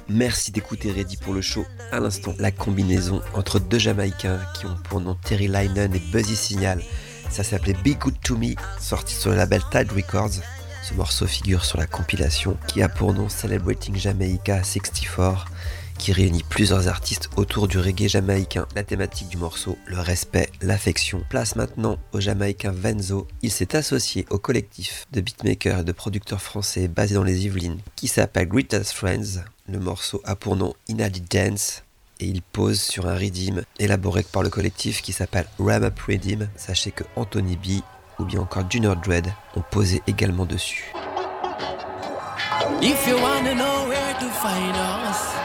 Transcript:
Merci d'écouter Ready pour le show. À l'instant, la combinaison entre deux Jamaïcains qui ont pour nom Terry Linen et Buzzy Signal. Ça s'appelait Be Good To Me, sorti sur le label Tide Records. Ce morceau figure sur la compilation qui a pour nom Celebrating Jamaica 64, qui réunit plusieurs artistes autour du reggae jamaïcain. La thématique du morceau, le respect, l'affection. Place maintenant au Jamaïcain Venzo. Il s'est associé au collectif de beatmakers et de producteurs français basé dans les Yvelines qui s'appelle Greatest Friends. Le morceau a pour nom Inadi Dance et il pose sur un redeem élaboré par le collectif qui s'appelle Ram Up Redeem. Sachez que Anthony B ou bien encore Junior Dread ont posé également dessus. If you wanna know where to find us,